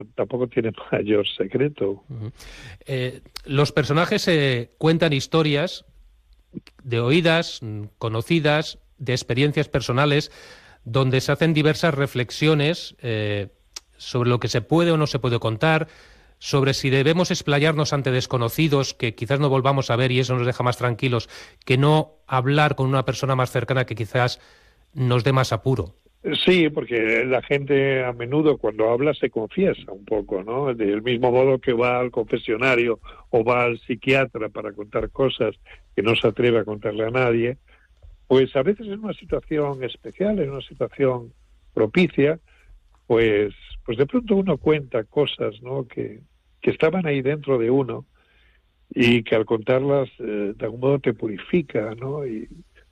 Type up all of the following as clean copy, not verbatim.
tampoco tiene mayor secreto. Uh-huh. Los personajes cuentan historias de oídas, conocidas, de experiencias personales, donde se hacen diversas reflexiones sobre lo que se puede o no se puede contar, sobre si debemos explayarnos ante desconocidos que quizás no volvamos a ver y eso nos deja más tranquilos, que no hablar con una persona más cercana que quizás nos dé más apuro. Sí, porque la gente a menudo cuando habla se confiesa un poco, ¿no? Del mismo modo que va al confesionario o va al psiquiatra para contar cosas que no se atreve a contarle a nadie, pues a veces en una situación especial, en una situación propicia, pues de pronto uno cuenta cosas, ¿no? Que estaban ahí dentro de uno y que al contarlas de algún modo te purifica, ¿no? Y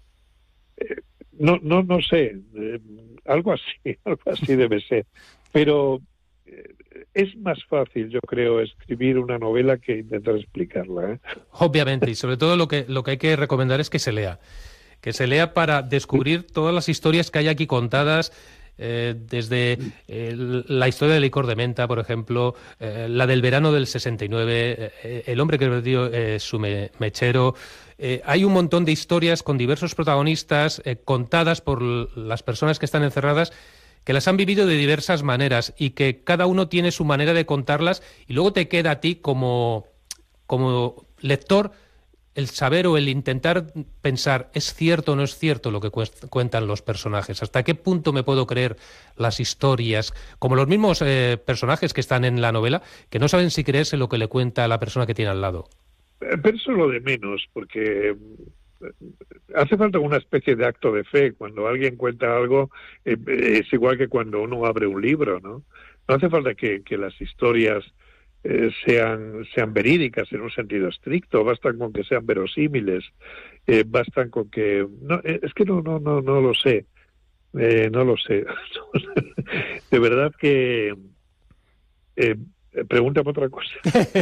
no sé, algo así debe ser. Pero es más fácil, yo creo, escribir una novela que intentar explicarla, ¿eh? Obviamente, y sobre todo lo que hay que recomendar es que se lea. Que se lea para descubrir todas las historias que hay aquí contadas, desde la historia del licor de menta, por ejemplo, la del verano del 69, el hombre que perdió su mechero. Hay un montón de historias con diversos protagonistas contadas por las personas que están encerradas, que las han vivido de diversas maneras y que cada uno tiene su manera de contarlas y luego te queda a ti como lector el saber o el intentar pensar, ¿es cierto o no es cierto lo que cuentan los personajes? ¿Hasta qué punto me puedo creer las historias? Como los mismos personajes que están en la novela, que no saben si creerse lo que le cuenta la persona que tiene al lado. Pero eso es lo de menos, porque hace falta una especie de acto de fe. Cuando alguien cuenta algo, es igual que cuando uno abre un libro, ¿no? No hace falta que las historias sean verídicas en un sentido estricto, bastan con que sean verosímiles, bastan con que es que no lo sé, no lo sé. De verdad que pregúntame otra cosa.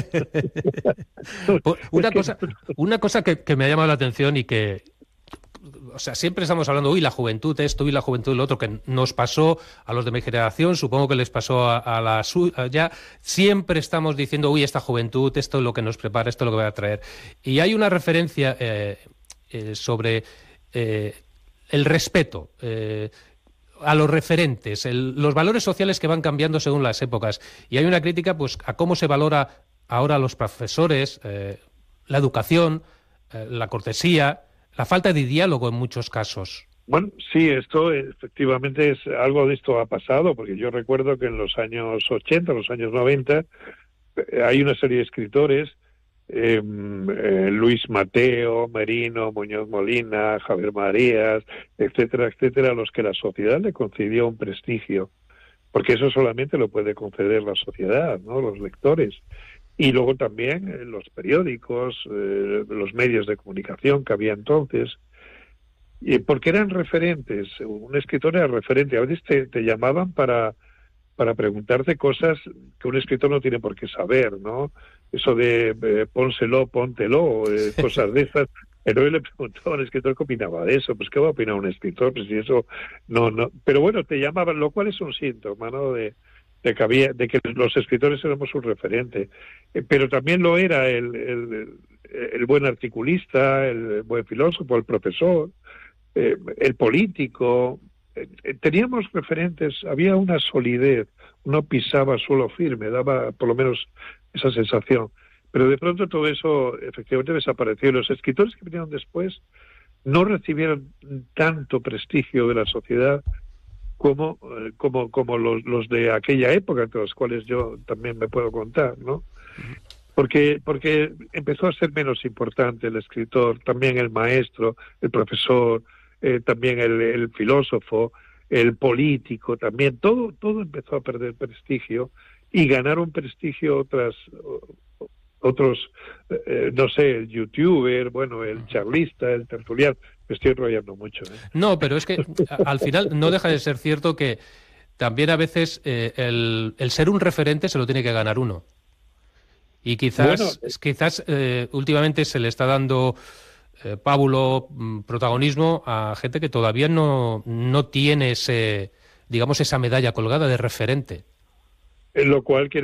Una cosa que me ha llamado la atención y que, o sea, siempre estamos hablando, la juventud esto, la juventud lo otro, que nos pasó a los de mi generación, supongo que les pasó a la suya, siempre estamos diciendo, esta juventud, esto es lo que nos prepara, esto es lo que va a traer. Y hay una referencia sobre el respeto a los referentes, los valores sociales que van cambiando según las épocas. Y hay una crítica pues a cómo se valora ahora a los profesores, la educación, la cortesía, la falta de diálogo en muchos casos. Bueno, sí, esto efectivamente es algo de esto ha pasado, porque yo recuerdo que en los años 80, los años 90, hay una serie de escritores, Luis Mateo, Merino, Muñoz Molina, Javier Marías, etcétera, etcétera, a los que la sociedad le concedió un prestigio, porque eso solamente lo puede conceder la sociedad, ¿no? Los lectores. Y luego también los periódicos, los medios de comunicación que había entonces, porque eran referentes. Un escritor era referente. A veces te llamaban para preguntarte cosas que un escritor no tiene por qué saber, ¿no? Eso de póntelo, cosas de esas. Pero yo le preguntaba a un escritor qué opinaba de eso. Pues qué va a opinar un escritor, pues si eso no. Pero bueno, te llamaban, lo cual es un síntoma, ¿no? De que los escritores éramos un referente, pero también lo era el buen articulista, el buen filósofo, el profesor, el político. Teníamos referentes, había una solidez, uno pisaba suelo firme, daba por lo menos esa sensación, pero de pronto todo eso efectivamente desapareció. Los escritores que vinieron después no recibieron tanto prestigio de la sociedad como los de aquella época, entre los cuales yo también me puedo contar, ¿no? Porque empezó a ser menos importante el escritor, también el maestro, el profesor, también el filósofo, el político, también todo empezó a perder prestigio y ganaron prestigio otros, no sé, el youtuber, bueno, el charlista, el tertuliano. Me estoy enrollando mucho, ¿eh? No, pero es que al final no deja de ser cierto que también a veces el ser un referente se lo tiene que ganar uno. Y quizás últimamente se le está dando pábulo, protagonismo a gente que todavía no tiene esa medalla colgada de referente. Lo cual quiere